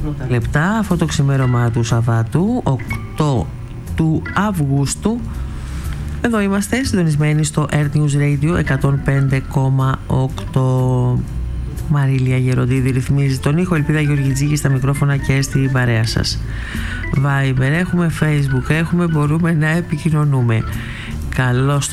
πρώτα λεπτά. Αυτό το ξημέρωμα του Σαββάτου, 8 του Αυγούστου. Εδώ είμαστε συντονισμένοι στο Earth News Radio 105,8. Μαρίλια Γεροντίδη ρυθμίζει τον ήχο, Ελπίδα Γεωργιτζίκη στα μικρόφωνα και στην παρέα σας. Viber έχουμε, Facebook έχουμε, μπορούμε να επικοινωνούμε. Καλώς